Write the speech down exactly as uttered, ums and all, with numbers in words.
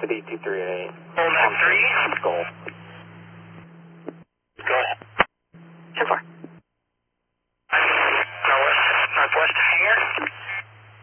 City two three eight. Hold that three. Golf. Go ahead. ten four. Northwest, northwest hangar.